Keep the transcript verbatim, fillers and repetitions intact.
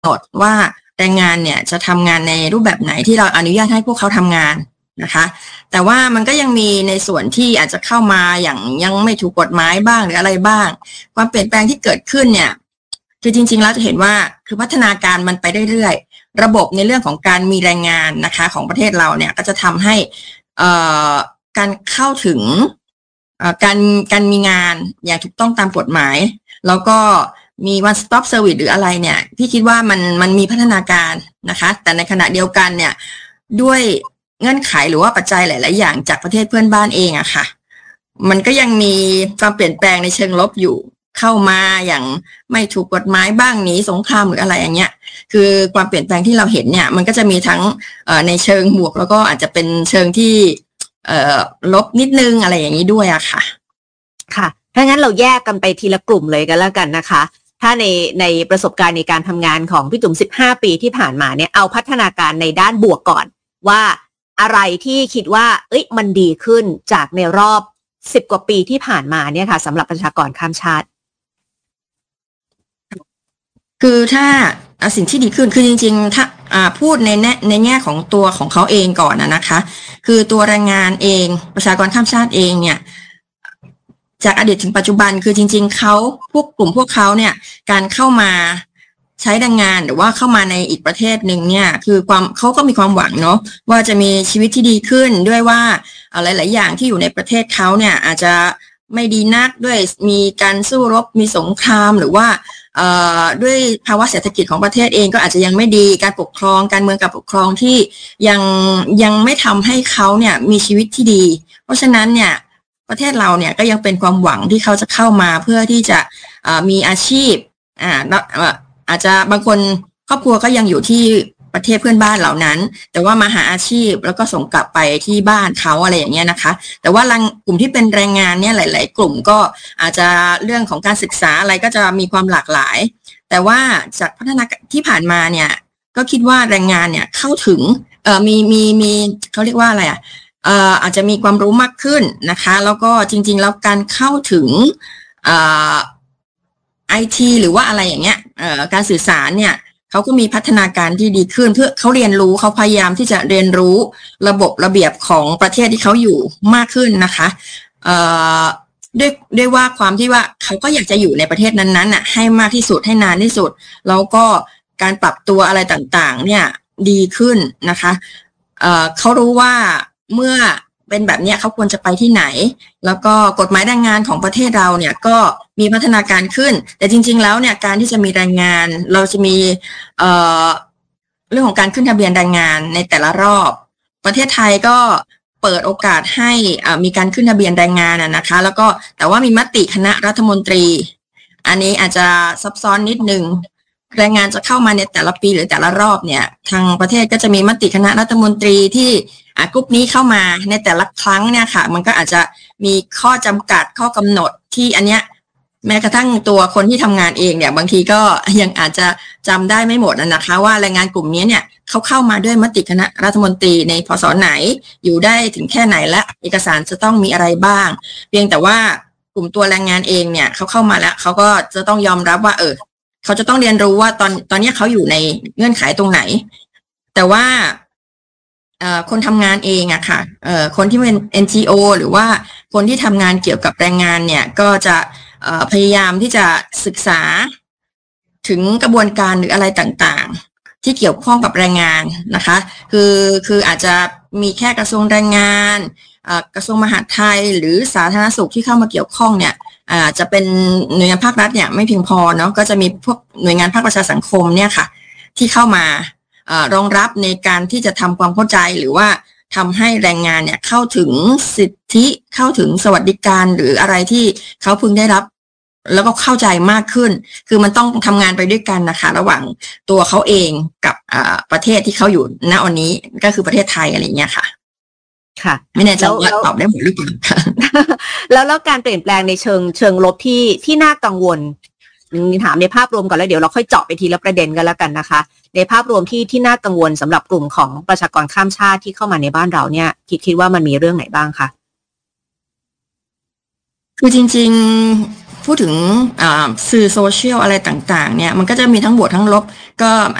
หนดว่าแรงงานเนี่ยจะทำงานในรูปแบบไหนที่เราอนุญาตให้พวกเขาทำงานนะคะแต่ว่ามันก็ยังมีในส่วนที่อาจจะเข้ามาอย่างยังไม่ถูกกฎหมายบ้างหรืออะไรบ้างความเปลี่ยนแปลงที่เกิดขึ้นเนี่ยคือจริงๆแล้วจะเห็นว่าคือพัฒนาการมันไปเรื่อยๆระบบในเรื่องของการมีแรงงานนะคะของประเทศเราเนี่ยก็จะทำให้เอ่อการเข้าถึงการการมีงานอย่างถูกต้องตามกฎหมายแล้วก็มี one stop service หรืออะไรเนี่ยพี่คิดว่ามันมันมีพัฒนาการนะคะแต่ในขณะเดียวกันเนี่ยด้วยเงื่อนไขหรือว่าปัจจัยหลายๆอย่างจากประเทศเพื่อนบ้านเองอะค่ะมันก็ยังมีความเปลี่ยนแปลงในเชิงลบอยู่เข้ามาอย่างไม่ถูกกฎหมายบ้างหนีสงครามหรืออะไรอย่างเงี้ยคือความเปลี่ยนแปลงที่เราเห็นเนี่ยมันก็จะมีทั้งเอ่อในเชิงบวกแล้วก็อาจจะเป็นเชิงที่เอ่อลบนิดนึงอะไรอย่างนี้ด้วยอะค่ะค่ะถ้างั้นเราแยกกันไปทีละกลุ่มเลยกันแล้วกันนะคะถ้าในในประสบการณ์ในการทำงานของพี่จุ๋มสิบห้าปีที่ผ่านมาเนี่ยเอาพัฒนาการในด้านบวกก่อนว่าอะไรที่คิดว่าเอ้ยมันดีขึ้นจากในรอบสิบกว่าปีที่ผ่านมาเนี่ยค่ะสำหรับประชากรข้ามชาติคือถ้าสิ่งที่ดีขึ้นคือจริงๆถ้าพูดในแง่ในแง่ของตัวของเขาเองก่อนนะนะคะคือตัวแรงงานเองประชากรข้ามชาติเองเนี่ยจากอดีตถึงปัจจุบันคือจริงๆเขาพวกกลุ่มพวกเขาเนี่ยการเข้ามาใช้แรงงานหรือว่าเข้ามาในอีกประเทศหนึ่งเนี่ยคือความเขาก็มีความหวังเนาะว่าจะมีชีวิตที่ดีขึ้นด้วยว่าหลายๆอย่างที่อยู่ในประเทศเขาเนี่ยอาจจะไม่ดีนักด้วยมีการสู้รบมีสงครามหรือว่าด้วยภาวะเศรษฐกิจของประเทศเองก็อาจจะยังไม่ดีการปกครองการเมืองการปกครองที่ยังยังไม่ทำให้เขาเนี่ยมีชีวิตที่ดีเพราะฉะนั้นเนี่ยประเทศเราเนี่ยก็ยังเป็นความหวังที่เขาจะเข้ามาเพื่อที่จะมีอาชีพอ่าอาจจะบางคนครอบครัวก็ยังอยู่ที่ประเทศเพื่อนบ้านเหล่านั้นแต่ว่ามาหาอาชีพแล้วก็ส่งกลับไปที่บ้านเขาอะไรอย่างเงี้ยนะคะแต่ว่ากลุ่มที่เป็นแรงงานเนี่ยหลายๆกลุ่มก็อาจจะเรื่องของการศึกษาอะไรก็จะมีความหลากหลายแต่ว่าจากพัฒนาที่ผ่านมาเนี่ยก็คิดว่าแรงงานเนี่ยเข้าถึงเอ่อมีมีมีเขาเรียกว่าอะไรอ่ะเอ่ออาจจะมีความรู้มากขึ้นนะคะแล้วก็จริงๆแล้วการเข้าถึงเอ่อไอทีหรือว่าอะไรอย่างเงี้ยเอ่อการสื่อสารเนี่ยเขาก็มีพัฒนาการที่ดีขึ้นเพื่อเขาเรียนรู้เขาพยายามที่จะเรียนรู้ระบบระเบียบของประเทศที่เขาอยู่มากขึ้นนะคะเอ่อด้วยด้วยว่าความที่ว่าเขาก็อยากจะอยู่ในประเทศนั้นๆน่ะให้มากที่สุดให้นานที่สุดแล้วก็การปรับตัวอะไรต่างๆเนี่ยดีขึ้นนะคะเอ่อเขารู้ว่าเมื่อเป็นแบบนี้เขาควรจะไปที่ไหนแล้วก็กฎหมายแรงงานของประเทศเราเนี่ยก็มีพัฒนาการขึ้นแต่จริงๆแล้วเนี่ยการที่จะมีแรงงานเราจะมีเอ่อเรื่องของการขึ้นทะเบียนแรงงานในแต่ละรอบประเทศไทยก็เปิดโอกาสให้มีการขึ้นทะเบียนแรงงานนะคะแล้วก็แต่ว่ามีมติคณะรัฐมนตรีอันนี้อาจจะซับซ้อนนิดนึงแรงงานจะเข้ามาในแต่ละปีหรือแต่ละรอบเนี่ยทางประเทศก็จะมีมติคณะรัฐมนตรีที่กลุ่มนี้เข้ามาในแต่ละครั้งเนี่ยค่ะมันก็อาจจะมีข้อจำกัดข้อกำหนดที่อันเนี้ยแม้กระทั่งตัวคนที่ทำงานเองเนี่ยบางทีก็ยังอาจจะจำได้ไม่หมดนะคะว่าแรงงานกลุ่มนี้เนี่ยเขาเข้ามาด้วยมติคณะรัฐมนตรีในพศไหนอยู่ได้ถึงแค่ไหนและเอกสารจะต้องมีอะไรบ้างเพียงแต่ว่ากลุ่มตัวแรงงานเองเนี่ยเขาเข้ามาแล้วเขาก็จะต้องยอมรับว่าเออเขาจะต้องเรียนรู้ว่าตอนตอนนี้เขาอยู่ในเงื่อนไขตรงไหนแต่ว่าคนทำงานเองอะค่ะคนที่เป็น เอ็น จี โอ หรือว่าคนที่ทำงานเกี่ยวกับแรงงานเนี่ยก็จะพยายามที่จะศึกษาถึงกระบวนการหรืออะไรต่างๆที่เกี่ยวข้องกับแรงงานนะคะคือคืออาจจะมีแค่กระทรวงแรงงานกระทรวงมหาดไทยหรือสาธารณสุขที่เข้ามาเกี่ยวข้องเนี่ยอาจจะเป็นหน่วยงานภาครัฐเนี่ยไม่เพียงพอเนาะก็จะมีพวกหน่วยงานภาคประชาสังคมเนี่ยค่ะที่เข้ามารองรับในการที่จะทำความเข้าใจหรือว่าทำให้แรงงานเนี่ยเข้าถึงสิทธิเข้าถึงสวัสดิการหรืออะไรที่เขาพึงได้รับแล้วก็เข้าใจมากขึ้นคือมันต้องทำงานไปด้วยกันนะคะระหว่างตัวเขาเองกับประเทศที่เขาอยู่ณวันนี้ก็คือประเทศไทยอะไรเงี้ยค่ะค่ะไม่แน่ใจว่าตอบได้หมดหรือเปล่าแล้วแล้วการเปลี่ยนแปลงในเชิงเชิงลบที่ที่น่ากังวลถามในภาพรวมก่อนแล้วเดี๋ยวเราค่อยเจาะไปทีละประเด็นกันแล้วกันนะคะในภาพรวมที่ที่น่ากังวลสำหรับกลุ่มของประชากรข้ามชาติที่เข้ามาในบ้านเราเนี่ยคิดคิดว่ามันมีเรื่องไหนบ้างคะคือจริงพูดถึงสื่อโซเชียลอะไรต่างๆเนี่ยมันก็จะมีทั้งบวกทั้งลบก็